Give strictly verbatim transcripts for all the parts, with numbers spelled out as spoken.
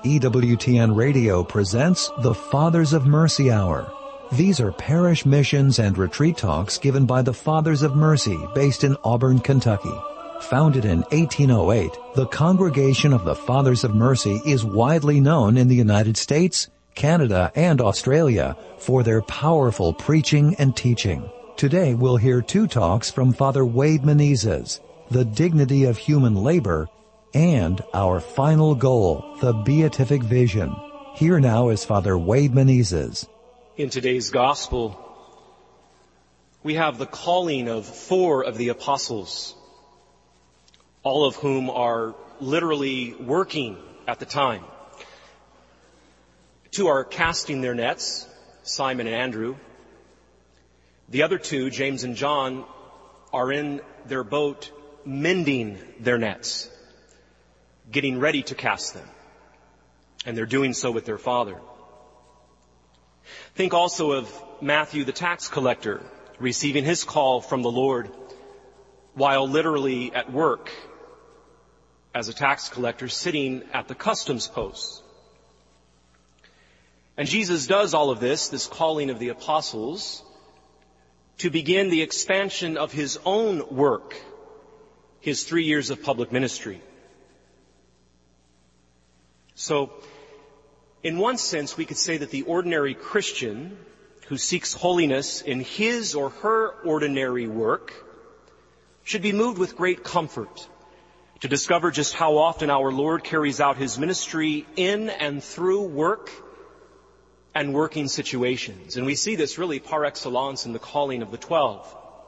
E W T N Radio presents the Fathers of Mercy Hour. These are parish missions and retreat talks given by the Fathers of Mercy based in Auburn, Kentucky. Founded in eighteen oh eight, the Congregation of the Fathers of Mercy is widely known in the United States, Canada, and Australia for their powerful preaching and teaching. Today we'll hear two talks from Father Wade Menezes, The Dignity of Human Labor, and Our Final Goal, the Beatific Vision. Here now is Father Wade Menezes. In today's Gospel, we have the calling of four of the apostles, all of whom are literally working at the time. Two are casting their nets, Simon and Andrew. The other two, James and John, are in their boat mending their nets, getting ready to cast them. And they're doing so with their father. Think also of Matthew the tax collector receiving his call from the Lord while literally at work as a tax collector sitting at the customs post. And Jesus does all of this, this calling of the apostles, to begin the expansion of his own work, his three years of public ministry. So, in one sense, we could say that the ordinary Christian who seeks holiness in his or her ordinary work should be moved with great comfort to discover just how often our Lord carries out his ministry in and through work and working situations. And we see this really par excellence in the calling of the twelve.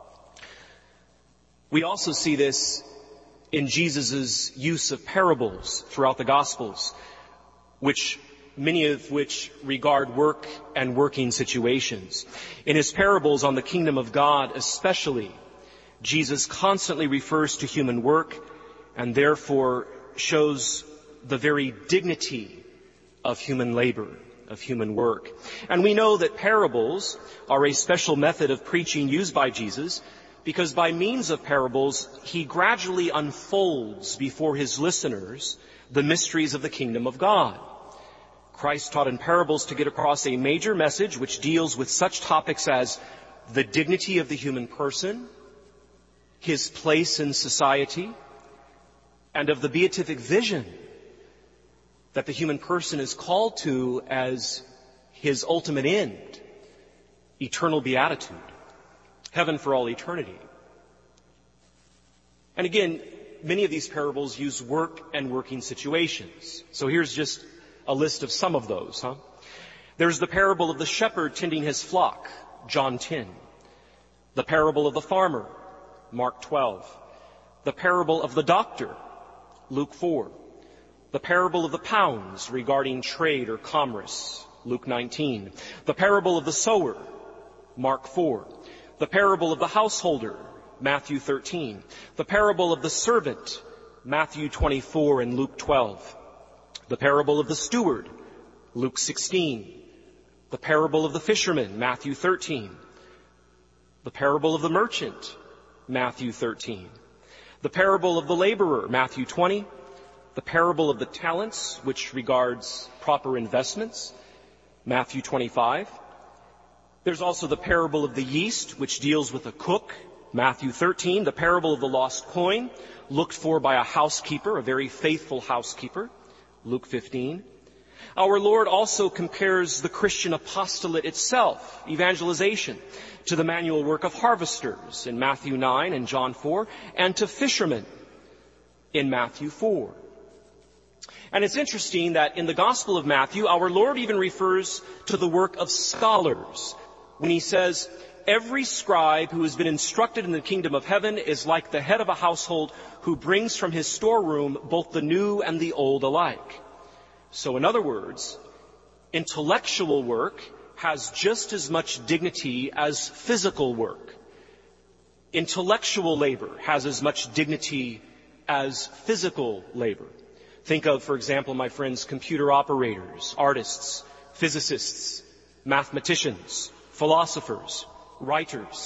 We also see this in Jesus' use of parables throughout the Gospels, which many of which regard work and working situations. In his parables on the kingdom of God especially, Jesus constantly refers to human work and therefore shows the very dignity of human labor, of human work. And we know that parables are a special method of preaching used by Jesus because by means of parables, he gradually unfolds before his listeners the mysteries of the kingdom of God. Christ taught in parables to get across a major message which deals with such topics as the dignity of the human person, his place in society, and of the beatific vision that the human person is called to as his ultimate end, eternal beatitude, heaven for all eternity. And again, many of these parables use work and working situations. So here's just a list of some of those, huh? There's the parable of the shepherd tending his flock, John ten. The parable of the farmer, Mark twelve. The parable of the doctor, Luke four. The parable of the pounds regarding trade or commerce, Luke nineteen. The parable of the sower, Mark four. The parable of the householder, Matthew thirteen. The parable of the servant, Matthew twenty-four and Luke twelve. The parable of the steward, Luke sixteen. The parable of the fisherman, Matthew thirteen. The parable of the merchant, Matthew thirteen. The parable of the laborer, Matthew twenty. The parable of the talents, which regards proper investments, Matthew twenty-five. There's also the parable of the yeast, which deals with a cook, Matthew thirteen. The parable of the lost coin, looked for by a housekeeper, a very faithful housekeeper, Luke fifteen. Our Lord also compares the Christian apostolate itself, evangelization, to the manual work of harvesters in Matthew nine and John four, and to fishermen in Matthew four. And it's interesting that in the Gospel of Matthew, our Lord even refers to the work of scholars when he says, every scribe who has been instructed in the kingdom of heaven is like the head of a household who brings from his storeroom both the new and the old alike. So in other words, intellectual work has just as much dignity as physical work. Intellectual labor has as much dignity as physical labor. Think of, for example, my friends, computer operators, artists, physicists, mathematicians, philosophers, writers,